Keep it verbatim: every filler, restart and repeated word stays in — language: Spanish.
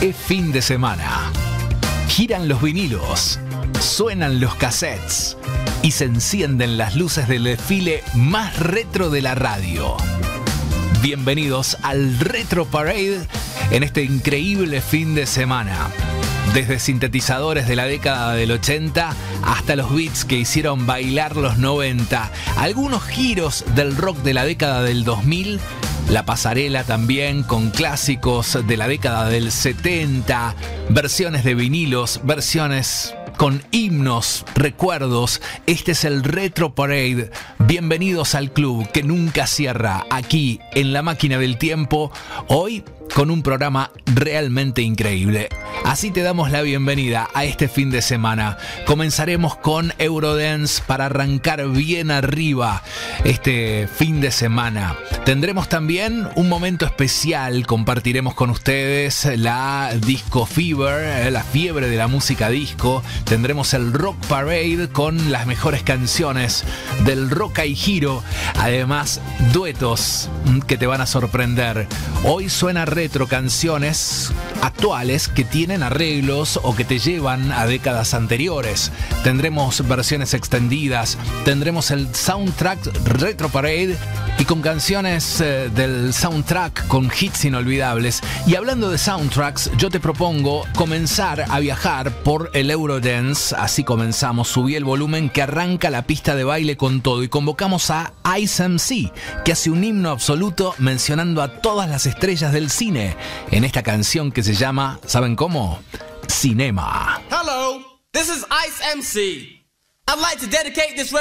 Es fin de semana. Giran los vinilos, suenan los cassettes y se encienden las luces del desfile más retro de la radio. Bienvenidos al Retro Parade en este increíble fin de semana. Desde sintetizadores de la década del ochenta hasta los beats que hicieron bailar los noventa, algunos giros del rock de la década del dos mil, la pasarela también con clásicos de la década del setenta, versiones de vinilos, versiones con himnos, recuerdos. Este es el Retro Parade. Bienvenidos al club que nunca cierra, aquí en la máquina del tiempo, hoy con un programa realmente increíble. Así te damos la bienvenida a este fin de semana. Comenzaremos con Eurodance para arrancar bien arriba este fin de semana. Tendremos también un momento especial, compartiremos con ustedes la Disco Fever, la fiebre de la música disco. Tendremos el Rock Parade con las mejores canciones del rock y giro. Además, duetos que te van a sorprender. Hoy suena retro, canciones actuales que tienen arreglos o que te llevan a décadas anteriores. Tendremos versiones extendidas, tendremos el soundtrack Retro Parade y con canciones eh, del soundtrack con hits inolvidables. Y hablando de soundtracks, yo te propongo comenzar a viajar por el Eurodance. Así comenzamos. Subí el volumen que arranca la pista de baile con todo y convocamos a Ice M C, que hace un himno absoluto mencionando a todas las estrellas del cine en esta canción que se llama, ¿saben cómo? Cinema. Hello, this is Ice M C. I'd like to dedicate this